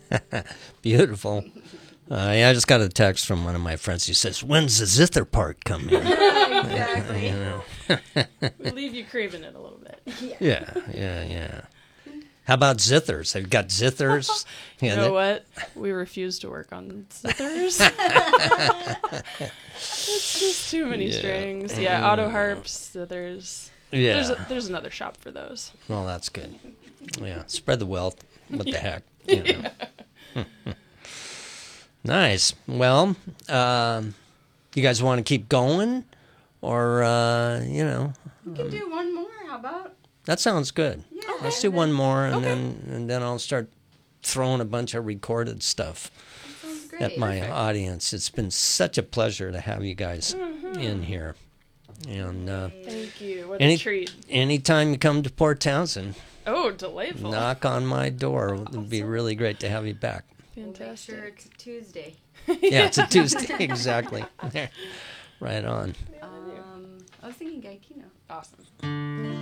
Beautiful. Yeah, I just got a text from one of my friends. He says, "When's the zither part coming?" Exactly. You know. We leave you craving it a little bit. Yeah. How about zithers? Have you got zithers? You know what? We refuse to work on zithers. It's just too many strings. Yeah, auto harps, zithers. Yeah. There's another shop for those. Well, that's good. Yeah. Spread the wealth. What the heck? You know. Nice. Well, you guys want to keep going? Or, We can do one more. How about? that sounds good. Yeah. Let's do one more, and then I'll start throwing a bunch of recorded stuff Sounds great. at my audience. It's been such a pleasure to have you guys in here. And Thank you. What Any- a treat. anytime you come to Port Townsend, Oh, delightful. knock on my door. It would be really great to have you back. We'll make Fantastic. sure it's a Tuesday. Yeah, it's a Tuesday. Exactly. Right on. I was thinking Gaikino. Awesome.